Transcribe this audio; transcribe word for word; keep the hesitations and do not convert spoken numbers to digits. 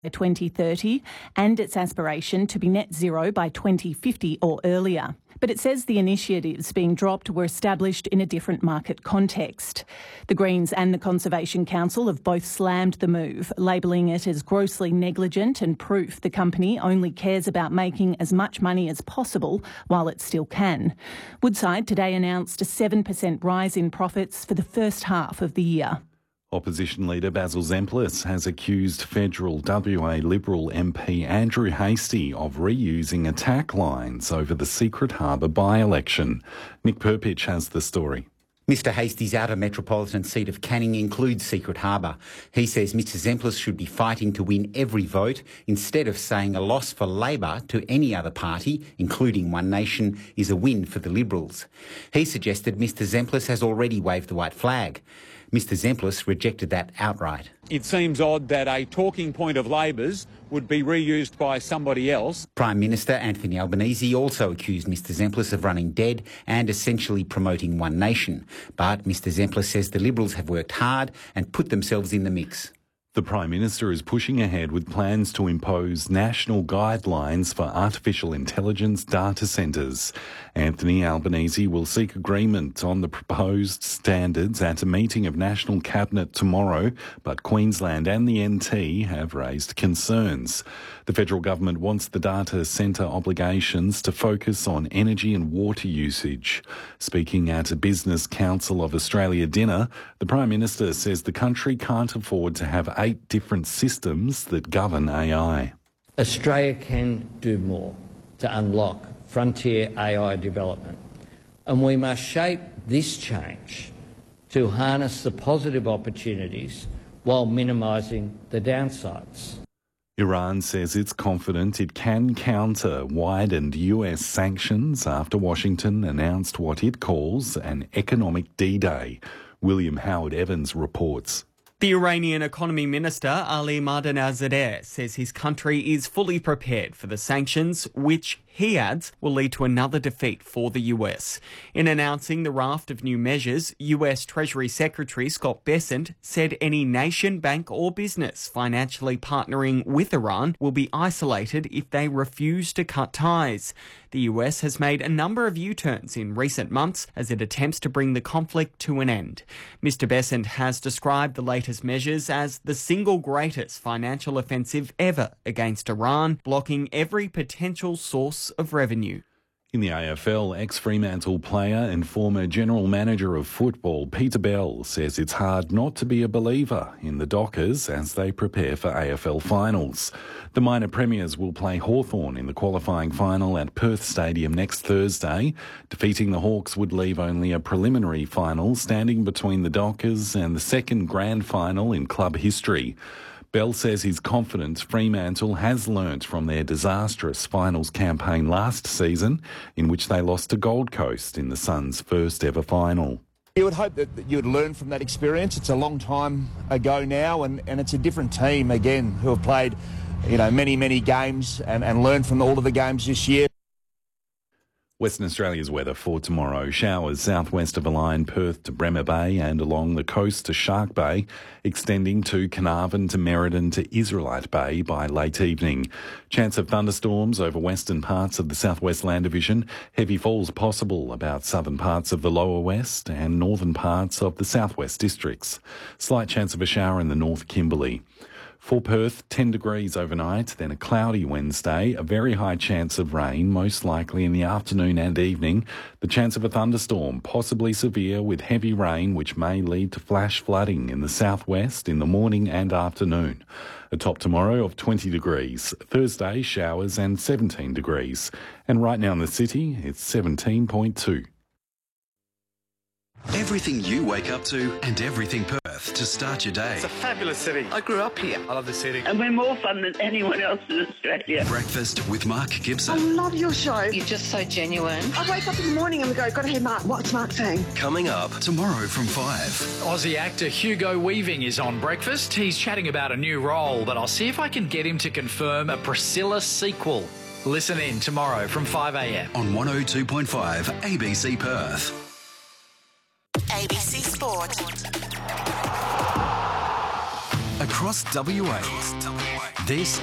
twenty thirty and its aspiration to be net zero by twenty fifty or earlier. But it says the initiatives being dropped were established in a different market context. The Greens and the Conservation Council have both slammed the move, labelling it as grossly negligent and proof the company only cares about making as much money as possible while it still can. Woodside today announced a seven percent rise in profits for the first half of the year. Opposition leader Basil Zemplis has accused federal W A Liberal M P Andrew Hastie of reusing attack lines over the Secret Harbour by-election. Nick Perpich has the story. Mr Hastie's outer metropolitan seat of Canning includes Secret Harbour. He says Mr Zemplis should be fighting to win every vote instead of saying a loss for Labor to any other party, including One Nation, is a win for the Liberals. He suggested Mr Zemplis has already waved the white flag. Mr Zemplis rejected that outright. It seems odd that a talking point of Labor's would be reused by somebody else. Prime Minister Anthony Albanese also accused Mr Zemplis of running dead and essentially promoting One Nation. But Mr Zemplis says the Liberals have worked hard and put themselves in the mix. The Prime Minister is pushing ahead with plans to impose national guidelines for artificial intelligence data centres. Anthony Albanese will seek agreement on the proposed standards at a meeting of National Cabinet tomorrow, but Queensland and the N T have raised concerns. The federal government wants the data centre obligations to focus on energy and water usage. Speaking at a Business Council of Australia dinner, the Prime Minister says the country can't afford to have eight different systems that govern A I. Australia can do more to unlock frontier A I development, and we must shape this change to harness the positive opportunities while minimising the downsides. Iran says it's confident it can counter widened U S sanctions after Washington announced what it calls an economic D-Day. William Howard Evans reports. The Iranian Economy Minister Ali Mardanazadeh says his country is fully prepared for the sanctions, which, he adds, will lead to another defeat for the U S. In announcing the raft of new measures, U S Treasury Secretary Scott Bessent said any nation, bank or business financially partnering with Iran will be isolated if they refuse to cut ties. The U S has made a number of U-turns in recent months as it attempts to bring the conflict to an end. Mister Bessent has described the latest measures as the single greatest financial offensive ever against Iran, blocking every potential source of revenue. In the A F L, ex-Fremantle player and former general manager of football Peter Bell says it's hard not to be a believer in the Dockers as they prepare for A F L finals. The minor premiers will play Hawthorn in the qualifying final at Perth Stadium next Thursday. Defeating the Hawks would leave only a preliminary final standing between the Dockers and the second grand final in club history. Bell says he's confident Fremantle has learnt from their disastrous finals campaign last season, in which they lost to Gold Coast in the Suns' first ever final. You would hope that you would learn from that experience. It's a long time ago now, and, and it's a different team, again, who have played, you know, many, many games and, and learned from all of the games this year. Western Australia's weather for tomorrow. Showers southwest of the line, Perth to Bremer Bay and along the coast to Shark Bay, extending to Carnarvon to Merredin to Israelite Bay by late evening. Chance of thunderstorms over western parts of the southwest land division. Heavy falls possible about southern parts of the lower west and northern parts of the southwest districts. Slight chance of a shower in the North Kimberley. For Perth, ten degrees overnight, then a cloudy Wednesday, a very high chance of rain, most likely in the afternoon and evening. The chance of a thunderstorm, possibly severe with heavy rain, which may lead to flash flooding in the southwest in the morning and afternoon. A top tomorrow of twenty degrees. Thursday, showers and seventeen degrees. And right now in the city, it's seventeen point two. Everything you wake up to and everything Perth to start your day. It's a fabulous city. I grew up here. I love the city. And we're more fun than anyone else in Australia. Breakfast with Mark Gibson. I love your show. You're just so genuine. I wake up in the morning and go, got to hear Mark. What's Mark saying? Coming up tomorrow from five. Aussie actor Hugo Weaving is on Breakfast. He's chatting about a new role, but I'll see if I can get him to confirm a Priscilla sequel. Listen in tomorrow from five a.m. on one oh two point five A B C Perth. A B C Sport. across W A. This